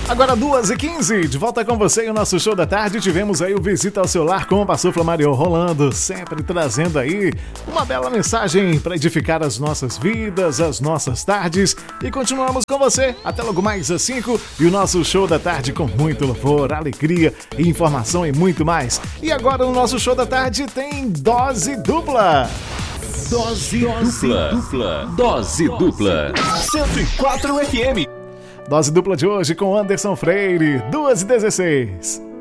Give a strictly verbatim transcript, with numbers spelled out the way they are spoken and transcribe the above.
Agora duas e quinze, de volta com você e o nosso show da tarde. Tivemos aí o Visita ao Seu Lar com o Pastor Flamarion rolando, sempre trazendo aí uma bela mensagem para edificar as nossas vidas, as nossas tardes. E continuamos com você até logo mais às cinco e o nosso show da tarde com muito louvor, alegria, informação e muito mais. E agora no nosso show da tarde tem Dose Dupla. Dose, Dose dupla. dupla. Dose dupla. cento e quatro F M. Dose dupla de hoje com Anderson Freire, duas e dezesseis.